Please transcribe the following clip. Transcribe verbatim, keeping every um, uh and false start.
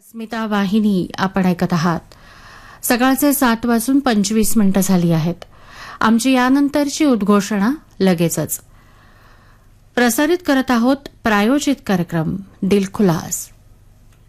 स्मिता वाहिनी आपण ऐकत आहात. सकाळचे सात वाजून पंचवीस मिनिटं झाली आहेत. आमची यानंतरची उद्घोषणा लगेचच. प्रसारित करत आहोत प्रायोजित कार्यक्रम दिलखुलास.